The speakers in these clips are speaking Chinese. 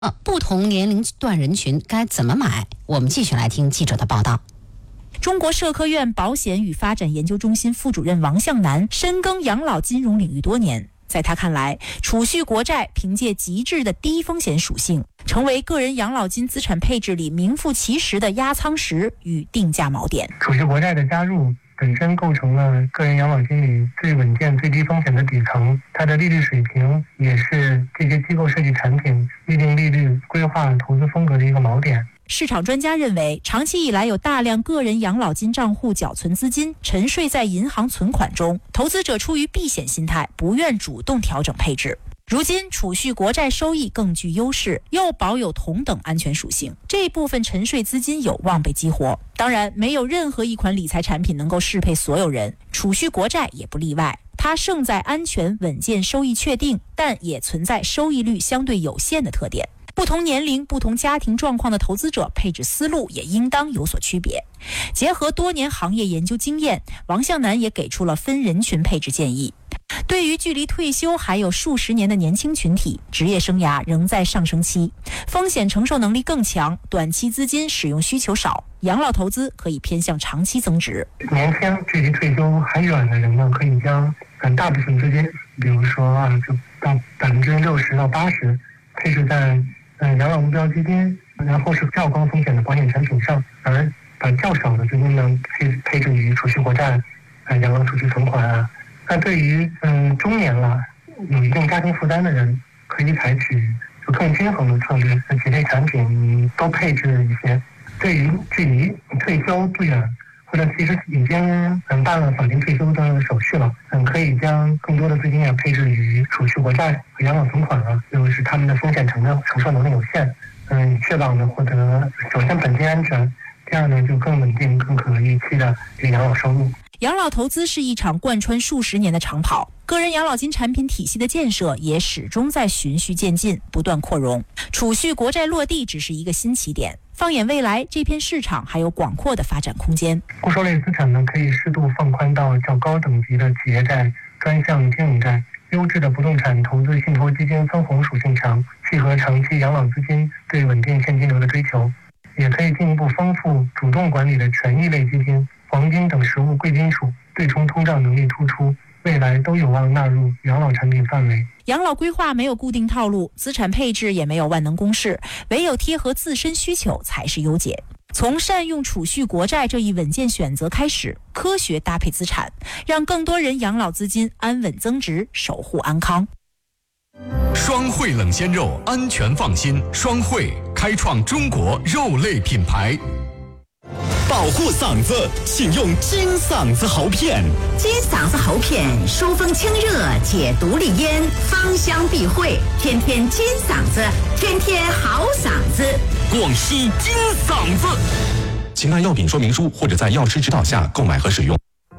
不同年龄段人群该怎么买？我们继续来听记者的报道。 中国社科院保险与发展研究中心副主任王向南深耕养老金融领域多年，在他看来，储蓄国债凭借极致的低风险属性，成为个人养老金资产配置里名副其实的压舱石与定价锚点。 储蓄国债的加入本身构成了个人养老金里最稳健、最低风险的底层，它的利率水平也是这些机构设计产品预定利率、规划投资风格的一个锚点。 市场专家认为，长期以来有大量个人养老金账户缴存资金沉睡在银行存款中，投资者出于避险心态，不愿主动调整配置。如今储蓄国债收益更具优势，又保有同等安全属性，这部分沉睡资金有望被激活。当然，没有任何一款理财产品能够适配所有人，储蓄国债也不例外。它胜在安全、稳健、收益确定，但也存在收益率相对有限的特点。不同年龄、不同家庭状况的投资者配置思路也应当有所区别。结合多年行业研究经验，王向南也给出了分人群配置建议。对于距离退休还有数十年的年轻群体，职业生涯仍在上升期，风险承受能力更强，短期资金使用需求少，养老投资可以偏向长期增值。 年轻距离退休还远的人呢，可以将大部分资金，比如说就到60%到80%配置在养老目标基金，然后是较高风险的保险产品上，而把较少的资金呢配置于储蓄国债、养老储蓄存款啊。那对于中年了有一定家庭负担的人，可以采取就更均衡的策略，几类产品都配置一些。对于距离退休不远，或者其实已经办了法定退休的手续了，可以将更多的资金配置于储蓄国债和养老存款了，就是他们的风险承受能力有限，确保呢获得首先本金安全，第二呢就更稳定、更可预期的这个养老收入。 养老投资是一场贯穿数十年的长跑，个人养老金产品体系的建设也始终在循序渐进，不断扩容。储蓄国债落地只是一个新起点，放眼未来，这片市场还有广阔的发展空间。 固收类资产呢，可以适度放宽到较高等级的企业债、专项经营债，优质的不动产投资信托基金分红属性强，契合长期养老资金对稳定现金流的追求。也可以进一步丰富主动管理的权益类基金、黄金等实物贵金属，对冲通胀能力突出，未来都有望纳入养老产品范围。 养老规划没有固定套路，资产配置也没有万能公式，唯有贴合自身需求才是优解。从善用储蓄国债这一稳健选择开始，科学搭配资产，让更多人养老资金安稳增值，守护安康。 双汇冷鲜肉，安全放心。双汇开创中国肉类品牌。 保护嗓子，请用金嗓子喉片。 金嗓子喉片疏风清热，解毒利咽，芳香避秽，天天金嗓子，天天好嗓子。 广西金嗓子，请按药品说明书或者在药师指导下购买和使用。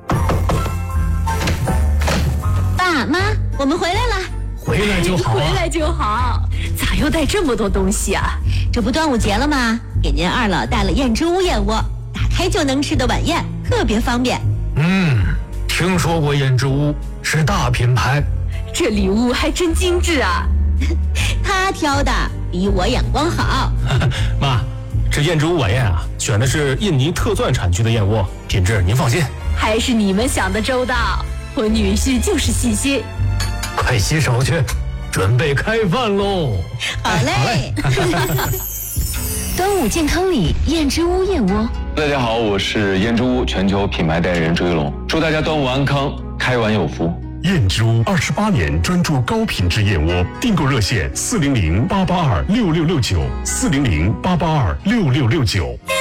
爸妈，我们回来了。 回来就好， 回来就好。咋又带这么多东西啊？这不端午节了吗？给您二老带了燕之屋燕窝，打开就能吃的晚宴，特别方便。 听说过燕之屋，是大品牌。 这礼物还真精致啊！他挑的比我眼光好。 妈，这燕之屋晚宴啊，选的是印尼特钻产区的燕窝，品质您放心。 还是你们想的周到，我女婿就是细心。 快洗手去，准备开饭喽！ 好嘞。 端午健康礼，燕之屋燕窝。 大家好，我是燕之屋全球品牌代言人朱一龙，祝大家端午安康，开碗有福。 燕之屋28年专注高品质燕窝，订购热线400-882-6669，400-882-6669。